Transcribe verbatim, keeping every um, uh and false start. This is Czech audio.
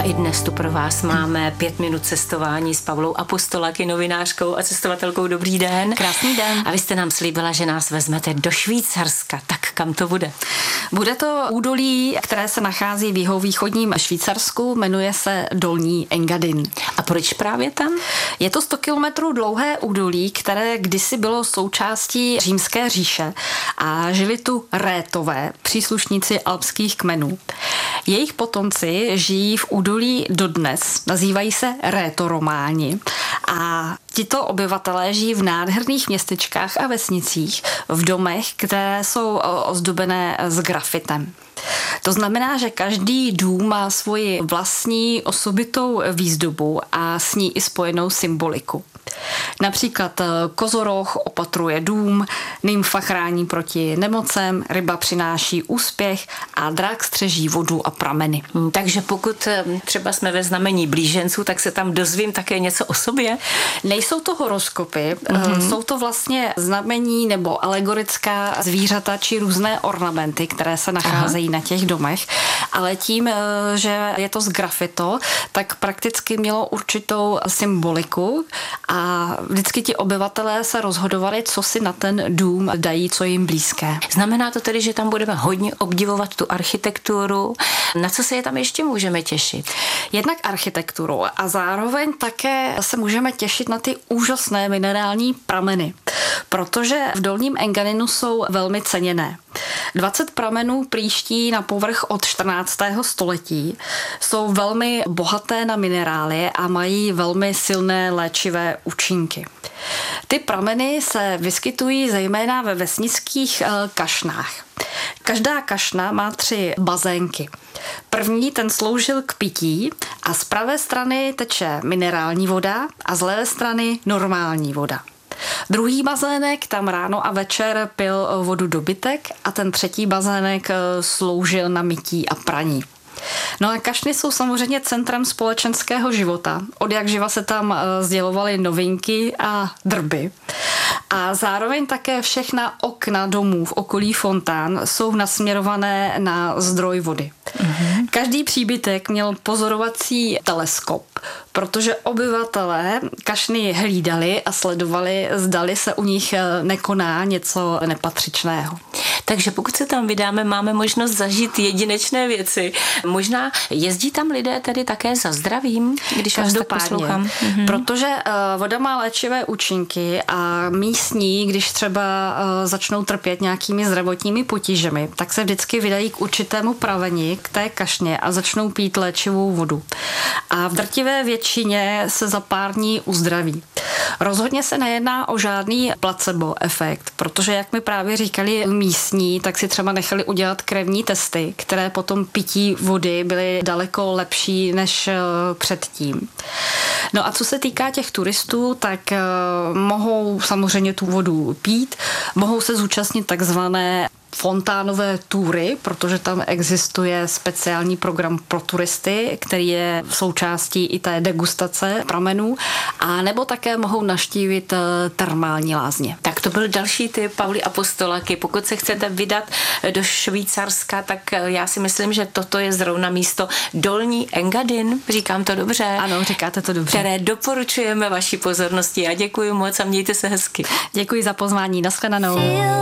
i dnes tu pro vás máme pět minut cestování s Pavlou Apostoláky, novinářkou a cestovatelkou. Dobrý den. Krásný den. A vy jste nám slíbila, že nás vezmete do Švýcarska. Tak kam to bude? Bude to údolí, které se nachází v jihovýchodním Švýcarsku, jmenuje se Dolní Engadin. A proč právě tam? Je to sto kilometrů dlouhé údolí, které kdysi bylo součástí Římské říše a žili tu Rétové, příslušníci alpských kmenů. Jejich potomci žijí v údolí dodnes, nazývají se Rétorománi a tito obyvatelé žijí v nádherných městečkách a vesnicích, v domech, které jsou ozdobené s grafitem. To znamená, že každý dům má svoji vlastní osobitou výzdobu a s ní i spojenou symboliku. Například kozoroch opatruje dům, nymfa chrání proti nemocem, ryba přináší úspěch a drak střeží vodu a prameny. Takže pokud třeba jsme ve znamení blíženců, tak se tam dozvím také něco o sobě? Nejsou to horoskopy, mm-hmm. jsou to vlastně znamení nebo alegorická zvířata či různé ornamenty, které se nacházejí Aha. na těch domech, ale tím, že je to z grafito, tak prakticky mělo určitou symboliku a vždycky ti obyvatelé se rozhodovali, co si na ten dům dají, co jim blízké. Znamená to tedy, že tam budeme hodně obdivovat tu architekturu. Na co se je tam ještě můžeme těšit? Jednak architekturu a zároveň také se můžeme těšit na ty úžasné minerální prameny, protože v Dolním Engadinu jsou velmi ceněné. dvacet pramenů příští na povrch od čtrnáctého století, jsou velmi bohaté na minerály a mají velmi silné léčivé účinky. Ty prameny se vyskytují zejména ve vesnických kašnách. Každá kašna má tři bazénky. První ten sloužil k pití a z pravé strany teče minerální voda a z levé strany normální voda. Druhý bazének tam ráno a večer pil vodu dobytek a ten třetí bazének sloužil na mytí a praní. No a kašny jsou samozřejmě centrem společenského života. Od jak živa se tam sdělovaly novinky a drby. A zároveň také všechna okna domů v okolí fontán jsou nasměrované na zdroj vody. Mm-hmm. Každý příbytek měl pozorovací teleskop, protože obyvatelé kašny hlídali a sledovali, zdali se u nich nekoná něco nepatřičného. Takže pokud se tam vydáme, máme možnost zažít jedinečné věci. Možná jezdí tam lidé tedy také za zdravím, když vás tak poslouchám. Mm-hmm. Protože uh, voda má léčivé účinky a místní, když třeba uh, začnou trpět nějakými zdravotními potížemi, tak se vždycky vydají k určitému praveni, k té kašně a začnou pít léčivou vodu. A v drtivé většině se za pár dní uzdraví. Rozhodně se nejedná o žádný placebo efekt, protože jak mi právě říkali místní, tak si třeba nechali udělat krevní testy, které potom pití vody byly daleko lepší než předtím. No a co se týká těch turistů, tak mohou samozřejmě tu vodu pít, mohou se zúčastnit takzvané fontánové túry, protože tam existuje speciální program pro turisty, který je součástí i té degustace pramenů, a nebo také mohou navštívit termální lázně. Tak to byl další tip Pavly Apostoláky. Pokud se chcete vydat do Švýcarska, tak já si myslím, že toto je zrovna místo Dolní Engadin. Říkám to dobře? Ano, říkáte to dobře. Které doporučujeme vaší pozornosti. Já děkuji moc a mějte se hezky. Děkuji za pozvání. Nashledanou.